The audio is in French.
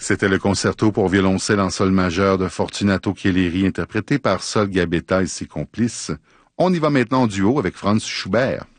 C'était le concerto pour violoncelle en sol majeur de Fortunato Chielleri, interprété par Sol Gabetta et ses complices. On y va maintenant en duo avec Franz Schubert.